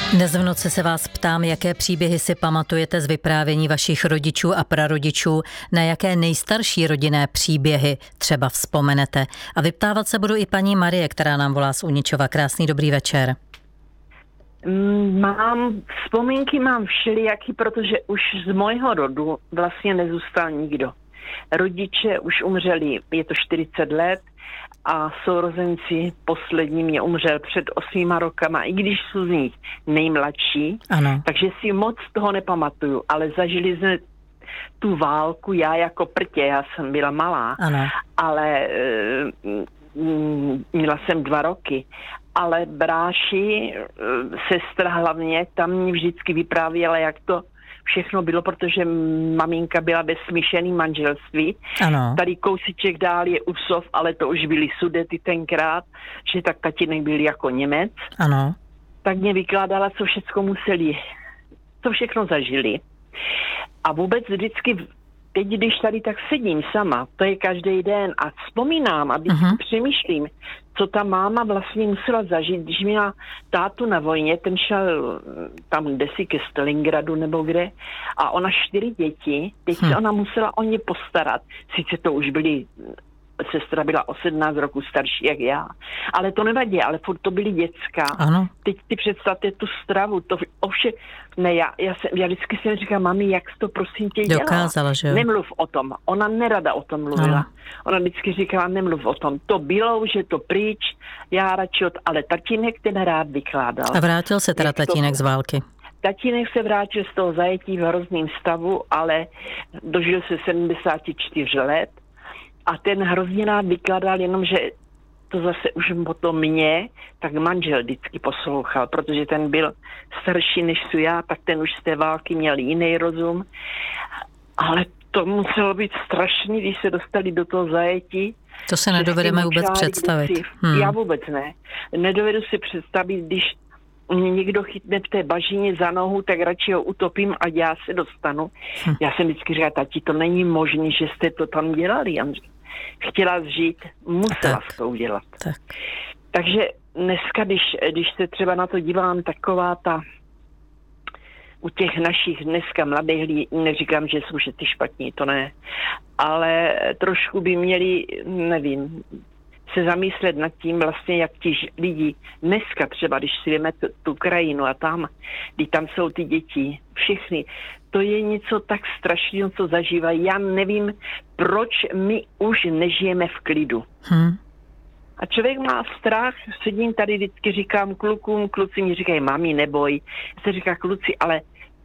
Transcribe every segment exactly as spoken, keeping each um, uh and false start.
Dnes v noci se vás ptám, jaké příběhy si pamatujete z vyprávění vašich rodičů a prarodičů, na jaké nejstarší rodinné příběhy třeba vzpomenete. A vyptávat se budu i paní Marie, která nám volá z Uničova. Krásný dobrý večer. Mám, vzpomínky mám všelijaký, protože už z mojho rodu vlastně nezůstal nikdo. Rodiče už umřeli, je to čtyřicet let, a sourozenci poslední mě umřel před osmýma rokama, i když jsou z nich nejmladší, ano. Takže si moc toho nepamatuju, ale zažili jsme tu válku, já jako prtě, já jsem byla malá, ano. ale e, měla jsem dva roky, ale bráši, e, sestra hlavně, tam mě vždycky vyprávěla, jak to všechno bylo, protože maminka byla ve smíšeném manželství. Ano. Tady kousíček dál je Usov, ale to už byly Sudety tenkrát, že tak tatínek byl jako Němec. Ano. Tak mě vykládala, co všechno museli, co všechno zažili. A vůbec vždycky, teď když tady tak sedím sama, to je každý den a vzpomínám a vždycky uh-huh. přemýšlím, co ta máma vlastně musela zažít, když měla tátu na vojně, ten šel tam kdesi ke Stalingradu nebo kde a ona čtyři děti, teď hmm. se ona musela o ně postarat. Sice to už byly, sestra byla o sedmnáct roku starší jak já, ale to nevadí, ale furt to byly děcka. Ano. Teď si představte tu stravu, to ovšem, ne, já, já, jsem, já vždycky jsem říkala, mami, jak jsi to prosím tě dělala? Dokázala, že jo? Nemluv o tom, ona nerada o tom mluvila. Ano. Ona vždycky říkala, nemluv o tom, to bylo, že to pryč, já radši od, ale tatínek ten rád vykládal. A vrátil se teda tatínek z války? Tatínek se vrátil z toho zajetí v hrozném stavu, ale dožil se sedmdesát čtyři let. A ten hrozně rád vykládal, jenomže to zase už potom mě, tak manžel vždycky poslouchal, protože ten byl starší než jsou já, tak ten už z té války měl jiný rozum. Ale to muselo být strašný, když se dostali do toho zajetí. To se nedovedeme vůbec představit. Hmm. Já vůbec ne. Nedovedu si představit, když mě někdo chytne v té bažině za nohu, tak radši ho utopím a já se dostanu. Hm. Já jsem vždycky říkala, tati, to není možné, že jste to tam dělali, Andřej. Chtěla žít, musela tak. to udělat. Tak. Takže dneska, když, když se třeba na to dívám, taková ta u těch našich dneska mladých lidí, neříkám, že jsou všetci špatní, to ne, ale trošku by měli, nevím, se zamyslet nad tím vlastně, jak ti lidi dneska třeba, když si jdeme tu, tu krajinu a tam, kdy tam jsou ty děti, všechny, to je něco tak strašného, co zažívají. Já nevím, proč my už nežijeme v klidu. Hmm. A člověk má strach, sedím tady, vždycky říkám klukům, kluci mi říkají, mami, neboj. Já se říká, kluci, ale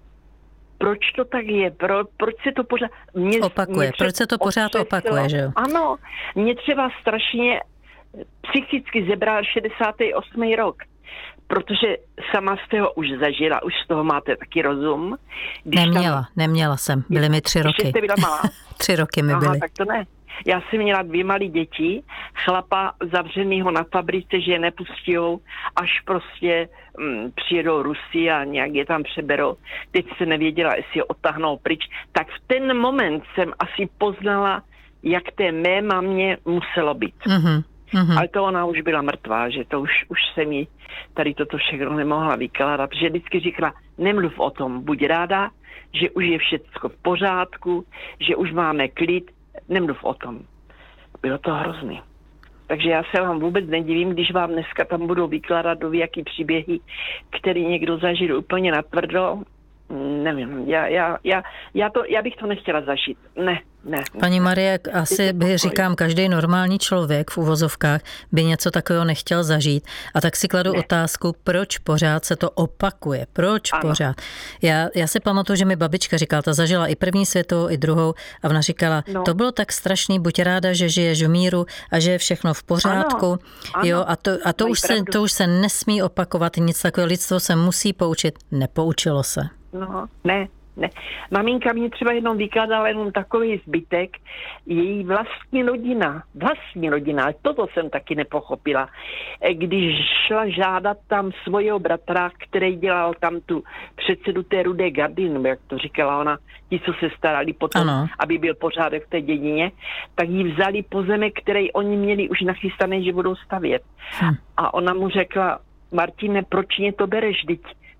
proč to tak je? Pro, proč se to pořád... Mě, opakuje, mě proč se to pořád otřeslo, opakuje, že jo? Ano, mě třeba strašně psychicky zebral šedesátý osmý rok, protože sama jste ho už zažila, už z toho máte taky rozum. Když neměla, tam, neměla jsem, byly mi tři roky. Jste byla malá? tři roky mi byly. Aha, tak to ne. Já jsem měla dvě malé děti, chlapa zavřenýho na fabrice, že je nepustijou, až prostě mm, přijedou Rusi a nějak je tam přeberou. Teď se nevěděla, jestli je odtáhnou pryč. Tak v ten moment jsem asi poznala, jak té mé mamě muselo být. Mm-hmm. Mm-hmm. Ale to ona už byla mrtvá, že to už, už se mi tady toto všechno nemohla vykládat, protože vždycky říkala, nemluv o tom, buď ráda, že už je všecko v pořádku, že už máme klid, nemluv o tom. Bylo to hrozný. Takže já se vám vůbec nedivím, když vám dneska tam budou vykládat do jaký příběhy, který někdo zažil úplně natvrdo. Nevím, já, já, já, já, to, já bych to nechtěla zažít. Ne, ne. Paní Marie, asi by říkám, každý normální člověk v uvozovkách by něco takového nechtěl zažít. A tak si kladu ne. otázku, proč pořád se to opakuje? Proč ano. pořád? Já, já si pamatuju, že mi babička říkala, ta zažila i první světovou, i druhou a ona říkala, no. to bylo tak strašný, buď ráda, že žiješ v míru a že je všechno v pořádku. Ano. Ano. Jo, a to, a to, už se, to už se nesmí opakovat, nic takového, lidstvo se musí poučit. Nepoučilo se. No, ne, ne. Maminka mě třeba jenom vykládala jenom takový zbytek, její vlastní rodina, vlastní rodina, ale toto jsem taky nepochopila. Když šla žádat tam svojho bratra, který dělal tam tu předsedu té Rudé gardy, nebo jak to říkala ona, ti, co se starali potom, ano. aby byl pořádek v té dědině, tak jí vzali pozemek, který oni měli už nachystaný, že budou stavět. Hm. A ona mu řekla, Martine, proč mě to bereš, vždyť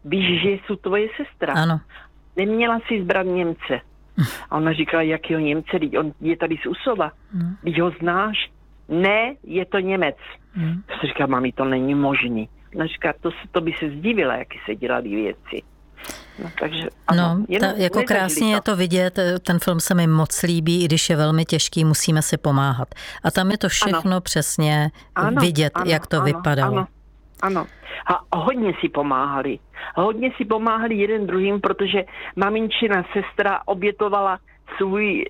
víš, že jsou tvoje sestra. Ano. Neměla si zbrat Němce. A ona říkala, jakýho Němce, on je tady z Usova, hmm. když ho znáš. Ne, je to Němec. Hmm. Já říká, mami, to není možný. Ona říká, to, to by se zdivila, jaký se dělaly věci. No, takže, ano, no ta, jako krásně to. Je to vidět, ten film se mi moc líbí, i když je velmi těžký, musíme si pomáhat. A tam je to všechno ano. přesně ano, vidět, ano, jak to ano, vypadalo. Ano, ano. A hodně si pomáhali. Hodně si pomáhali jeden druhým, protože maminčina sestra obětovala svůj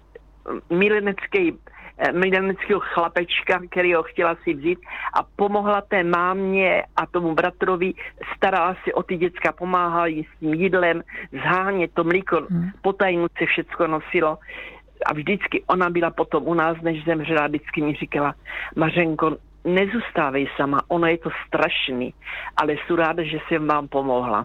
milenecký mileneckého chlapečka, který ho chtěla si vzít a pomohla té mámě a tomu bratrovi, starala si o ty děcka, pomáhala jí s tím jídlem, zhánět to mlíko, hmm. potajnu se všecko nosilo a vždycky ona byla potom u nás, než zemřela, vždycky mi říkala, Mařenko, nezůstávej sama, ono je to strašný, ale jsem ráda, že jsem vám pomohla.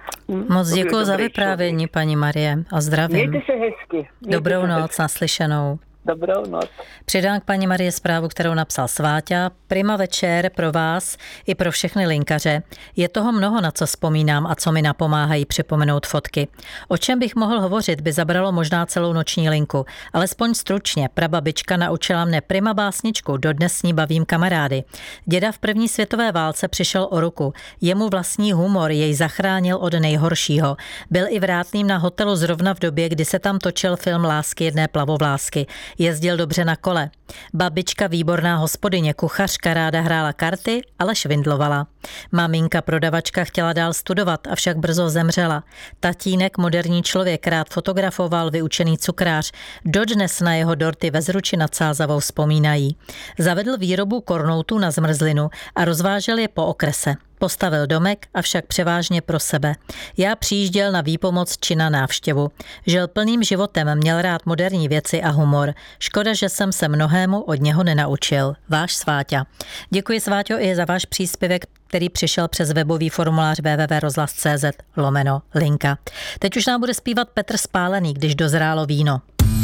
Moc děkuji za vyprávění, člověk. Paní Marie, a zdravím. Mějte se hezky. Mějte Dobrou se noc, hezky. Naslyšenou. Dobrou noc. Přidám k paní Marie zprávu, kterou napsal Sváťa. Prima večer pro vás i pro všechny linkaře. Je toho mnoho, na co vzpomínám a co mi napomáhají připomenout fotky. O čem bych mohl hovořit, by zabralo možná celou noční linku. Alespoň stručně, prababička naučila mne prima básničku, dodnes s ní bavím kamarády. Děda v první světové válce přišel o ruku. Jemu vlastní humor jej zachránil od nejhoršího. Byl i vrátným na hotelu zrovna v době, kdy se tam točil film Lásky jedné plavovlásky. Jezdil dobře na kole. Babička výborná hospodyně, kuchařka, ráda hrála karty, ale švindlovala. Maminka prodavačka chtěla dál studovat, avšak brzo zemřela. Tatínek moderní člověk, rád fotografoval, vyučený cukrář. Dodnes na jeho dorty ve Zruči nad Sázavou vzpomínají. Zavedl výrobu kornoutů na zmrzlinu a rozvážel je po okrese. Postavil domek, avšak převážně pro sebe. Já přijížděl na výpomoc či na návštěvu. Žil plným životem, měl rád moderní věci a humor. Škoda, že jsem se mnohému od něho nenaučil. Váš Sváťa. Děkuji, Sváťo, i za váš příspěvek, který přišel přes webový formulář w w w tečka rozhlas tečka c z lomeno linka. Teď už nám bude zpívat Petr Spálený, když dozrálo víno.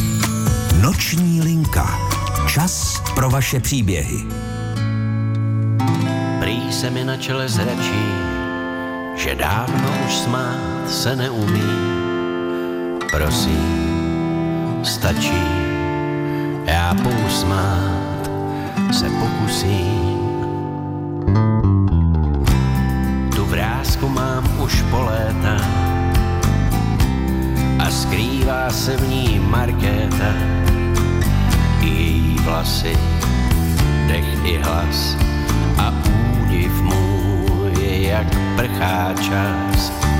Noční linka. Čas pro vaše příběhy. Prý se mi na čele zračí, že dávno už smát se neumí. Prosím, stačí, já pousmát se pokusím. Tu vrásku mám už po léta a skrývá se v ní Markéta. I její vlasy, dech i hlas a údiv můj je jak prchá čas.